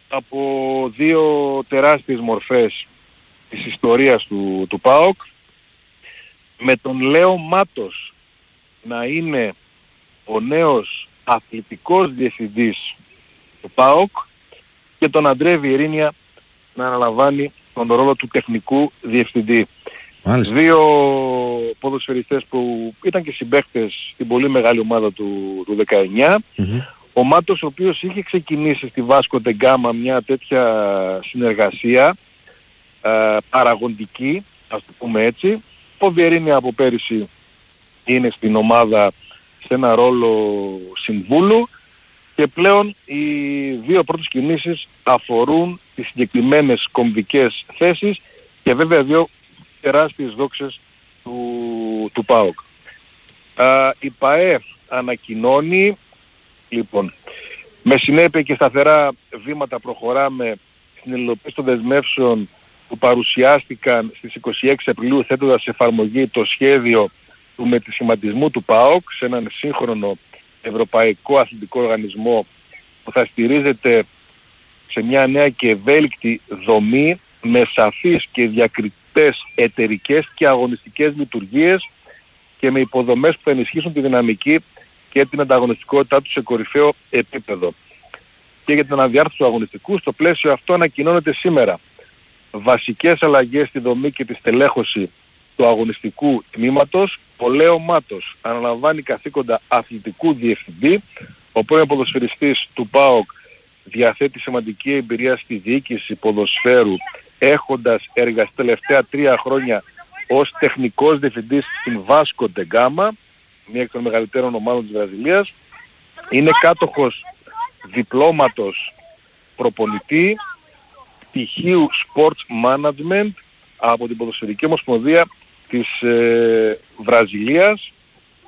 από δύο τεράστιες μορφές της ιστορίας του ΠΑΟΚ, με τον Λέο Μάτος να είναι ο νέος αθλητικός διευθυντής του ΠΑΟΚ και τον Αντρέ Βιερίνια να αναλαμβάνει τον ρόλο του τεχνικού διευθυντή. Μάλιστα. Δύο ποδοσφαιριστές που ήταν και συμπαίκτες στην πολύ μεγάλη ομάδα του 19. Ο Μάτος, ο οποίος είχε ξεκινήσει στη Βάσκο Ντεγκάμα μια τέτοια συνεργασία παραγοντική, ας το πούμε έτσι. Ο Βιερίνια από πέρυσι είναι στην ομάδα σε ένα ρόλο συμβούλου και πλέον οι δύο πρώτες κινήσεις αφορούν τις συγκεκριμένες κομβικές θέσεις και βέβαια δύο τεράστιες δόξες του ΠΑΟΚ. Η ΠΑΕ ανακοινώνει, λοιπόν, με συνέπεια και σταθερά βήματα προχωράμε στην υλοποίηση των δεσμεύσεων που παρουσιάστηκαν στις 26 Απριλίου, θέτοντας σε εφαρμογή το σχέδιο του μετασχηματισμού του ΠΑΟΚ σε έναν σύγχρονο ευρωπαϊκό αθλητικό οργανισμό που θα στηρίζεται σε μια νέα και ευέλικτη δομή με σαφείς και διακριτές εταιρικές και αγωνιστικές λειτουργίες και με υποδομές που θα ενισχύσουν τη δυναμική και την ανταγωνιστικότητά του σε κορυφαίο επίπεδο. Και για την αναδιάρθρωση του αγωνιστικού, στο πλαίσιο αυτό ανακοινώνεται σήμερα βασικές αλλαγές στη δομή και τη στελέχωση του αγωνιστικού τμήματος. Ο Λέο Μάτος αναλαμβάνει καθήκοντα αθλητικού διευθυντή. Ο πρώην ποδοσφαιριστής του ΠΑΟΚ διαθέτει σημαντική εμπειρία στη διοίκηση ποδοσφαίρου, έχοντας εργαστεί τελευταία 3 χρόνια ως τεχνικός διευθυντής στην Βάσκο Ντεγκάμα, μία εκ των μεγαλύτερων ομάδων της Βραζιλίας. Είναι κάτοχος διπλώματος προπονητή πτυχίου Sports Management από την Ποδοσφαιρική Ομοσπονδία της Βραζιλίας,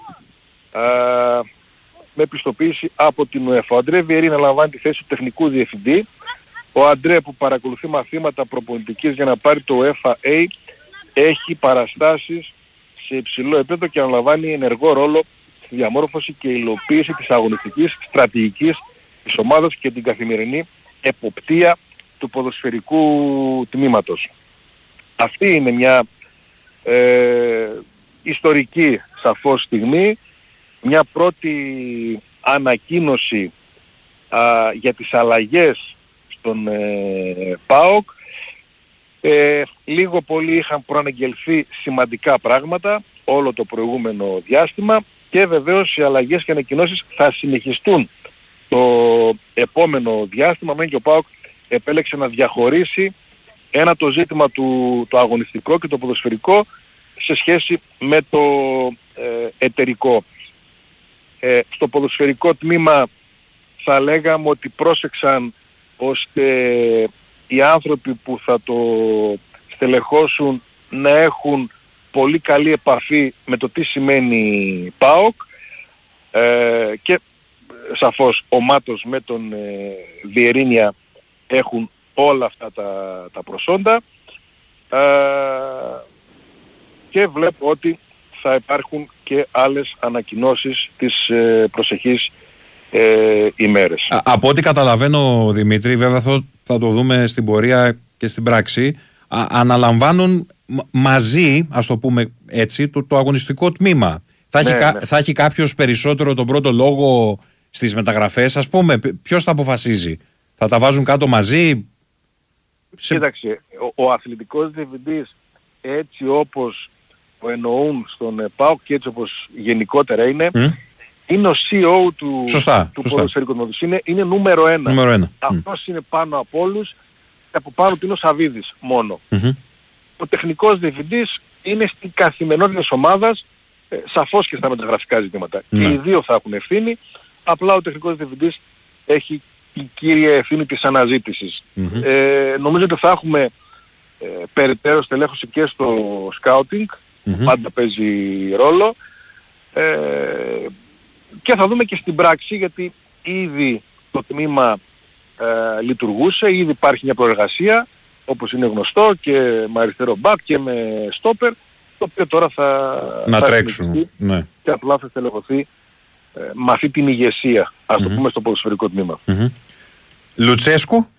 με επιστοποίηση από την UEFA. Ο Αντρέ Βιερίνια λαμβάνει τη θέση του τεχνικού διευθυντή. Ο Αντρέ, που παρακολουθεί μαθήματα προπονητικής για να πάρει το UEFA A, έχει παραστάσεις σε υψηλό επίπεδο και αναλαμβάνει ενεργό ρόλο στη διαμόρφωση και υλοποίηση της αγωνιστικής στρατηγικής της ομάδας και την καθημερινή εποπτεία του ποδοσφαιρικού τμήματος. Αυτή είναι μια ιστορική σαφώς στιγμή, μια πρώτη ανακοίνωση για τις αλλαγές στον ΠΑΟΚ. Λίγο πολύ είχαν προαναγγελθεί σημαντικά πράγματα όλο το προηγούμενο διάστημα και βεβαίως οι αλλαγές και ανακοινώσεις θα συνεχιστούν το επόμενο διάστημα, μέχρι και ο ΠΑΟΚ επέλεξε να διαχωρίσει ένα το ζήτημα το αγωνιστικό και το ποδοσφαιρικό σε σχέση με το εταιρικό. Στο ποδοσφαιρικό τμήμα θα λέγαμε ότι πρόσεξαν ώστε οι άνθρωποι που θα το στελεχώσουν να έχουν πολύ καλή επαφή με το τι σημαίνει ΠΑΟΚ και σαφώς ο Μάτος με τον Βιερίνια έχουν όλα αυτά τα προσόντα και βλέπω ότι θα υπάρχουν και άλλες ανακοινώσεις τις προσεχείς ημέρες. Από ό,τι καταλαβαίνω, Δημήτρη, βέβαια θα το δούμε στην πορεία και στην πράξη, αναλαμβάνουν μαζί, ας το πούμε έτσι, το αγωνιστικό τμήμα. Θα έχει κάποιος περισσότερο τον πρώτο λόγο στις μεταγραφές, ας πούμε? Ποιος θα αποφασίζει? Θα τα βάζουν κάτω μαζί? Κοίταξε, ο αθλητικός διευθυντής, έτσι όπως το εννοούν στον ΠΑΟΚ και έτσι όπως γενικότερα είναι ο CEO του ποδοσφαιρικού τμήματος. Είναι νούμερο ένα. Αυτός είναι πάνω από όλους και από πάνω του είναι ο Σαβίδης μόνο. Ο τεχνικός διευθυντής είναι στην καθημερινότητα της ομάδας, σαφώς και στα μεταγραφικά ζητήματα. Και οι δύο θα έχουν ευθύνη, απλά ο τεχνικός διευθυντής έχει η κύρια ευθύνη της αναζήτησης. Νομίζω ότι θα έχουμε περαιτέρω στελέχωση και στο scouting, πάντα παίζει ρόλο, και θα δούμε και στην πράξη, γιατί ήδη το τμήμα λειτουργούσε, ήδη υπάρχει μια προεργασία όπως είναι γνωστό και με αριστερό μπακ και με στόπερ, το οποίο τώρα θα τρέξουν και απλά θα στελεχωθεί με αυτή την ηγεσία, ας το πούμε, στο ποδοσφαιρικό τμήμα. Λουτσέσκου.